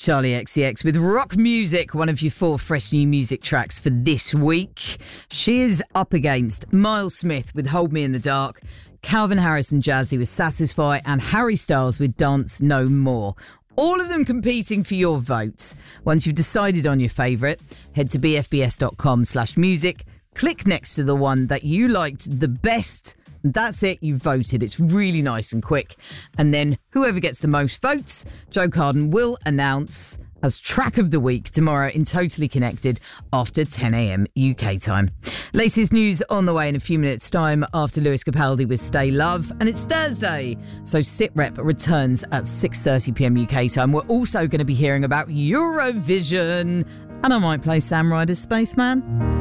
Charlie XCX with Rock Music, one of your 4 fresh new music tracks for this week. She is up against Miles Smith with Hold Me in the Dark, Calvin Harris and Jazzy with Satisfy, and Harry Styles with Dance No More. All of them competing for your votes. Once you've decided on your favourite, head to bfbs.com/music, click next to the one that you liked the best. That's it, you voted. It's really nice and quick. And then whoever gets the most votes, Joe Carden will announce as track of the week tomorrow in Totally Connected after 10 a.m. UK time. Latest news on the way in a few minutes' time after Lewis Capaldi with Stay Love. And it's Thursday, so SitRep returns at 6:30 p.m. UK time. We're also going to be hearing about Eurovision. And I might play Sam Ryder's Spaceman.